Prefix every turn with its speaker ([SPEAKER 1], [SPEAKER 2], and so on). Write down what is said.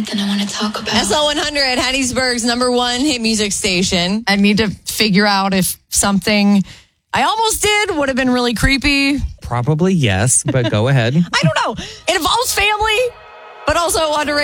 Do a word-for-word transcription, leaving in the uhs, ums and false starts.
[SPEAKER 1] something I want to talk about.
[SPEAKER 2] S L one hundred, Hattiesburg's number one hit music station.
[SPEAKER 3] I need to figure out if something I almost did would have been really creepy.
[SPEAKER 4] Probably yes, but go ahead.
[SPEAKER 3] I don't know. It involves family, but also underrated.